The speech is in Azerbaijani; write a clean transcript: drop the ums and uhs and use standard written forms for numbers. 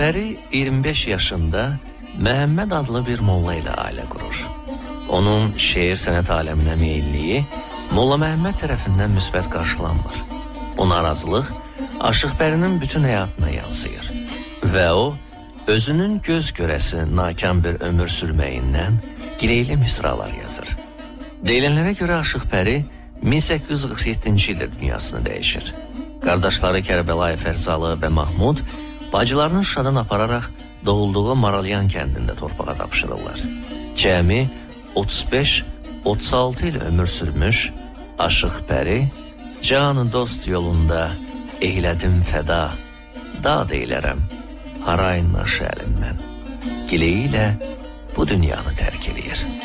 Pəri 25 yaşında Məhəmməd adlı bir molla ilə ailə qurur. Onun şeir sənət aləminə meyilliyi Molla Məhəmməd tərəfindən müsbət qarşılanmır. Bu narazılıq Aşıq Pərinin bütün həyatına yansıyır və o, özünün göz görəsi nakam bir ömür sürməyindən gileyli misralar yazır. Deyilənlərə görə Aşıq Pəri 1847-ci ildə dünyasını dəyişir. Qardaşları Kərbəlayı Fərzalı və Mahmud bacılarını Şuşadan apararaq doğulduğu Maralyan kəndində torpağa tapşırırlar. Cəmi 35-36 il ömür sürmüş Aşıq Pəri, canı dost yolunda eylədim fəda, dad eylərəm, harayın naşı əlindən, gileyi ilə bu dünyanı tərk eləyir.